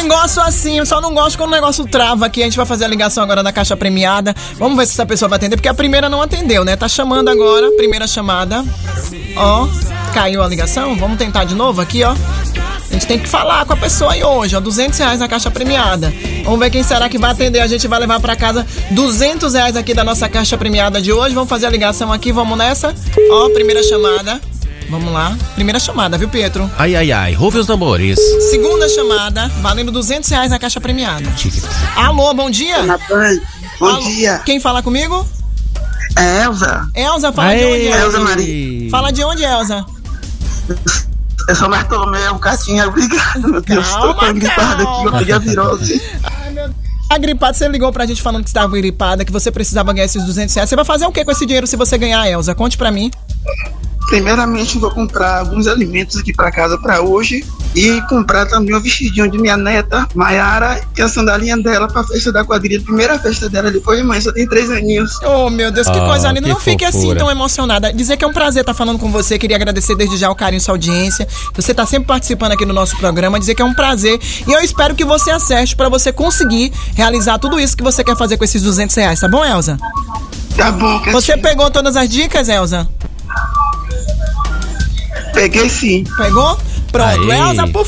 gosto assim, só não gosto quando o negócio trava aqui. A gente vai fazer a ligação agora da caixa premiada. Vamos ver se essa pessoa vai atender, porque a primeira não atendeu, né? Tá chamando agora, primeira chamada. Ó, caiu a ligação. Vamos tentar de novo aqui, ó. A gente tem que falar com a pessoa aí hoje, ó. R$200 na caixa premiada. Vamos ver quem será que vai atender. A gente vai levar pra casa R$200 aqui da nossa caixa premiada de hoje. Vamos fazer a ligação aqui, vamos nessa. Ó, primeira chamada. Vamos lá. Primeira chamada, viu, Pietro? Ai, ai, ai. Ruve os tambores. Segunda chamada, valendo R$200 na caixa premiada. Alô, bom dia. Bom dia. Quem fala comigo? É Elza. Elza, fala de onde, Elza? Elza Maria. Fala de onde, Elza? Eu sou Bartolomeu, Catinha, obrigado, meu Deus. Tô tão gripada aqui, eu peguei a virose. Ai, meu Deus. A gripada, você ligou pra gente falando que estava gripada, que você precisava ganhar esses R$200. Você vai fazer o que com esse dinheiro se você ganhar, Elza? Conte pra mim. Primeiramente, vou comprar alguns alimentos aqui pra casa pra hoje e comprar também um vestidinho de minha neta, Maiara, e a sandalinha dela pra festa da quadrilha. A primeira festa dela depois de mãe, só tem 3 aninhos. Oh, meu Deus, que coisa linda. Que Não fique assim fofura. tão emocionada. Dizer que é um prazer estar falando com você. Queria agradecer desde já o carinho e sua audiência. Você tá sempre participando aqui no nosso programa. Dizer que é um prazer. E eu espero que você acerte pra você conseguir realizar tudo isso que você quer fazer com esses R$200. Tá bom, Elza? Tá bom, Catinha. Você pegou todas as dicas, Elza? Peguei sim. Pegou? Pronto. Aí. Elza, por